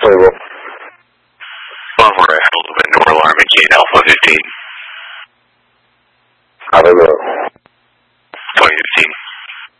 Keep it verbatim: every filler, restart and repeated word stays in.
Stable. One more, Element, door alarm, Kate Alpha fifteen. Copy that.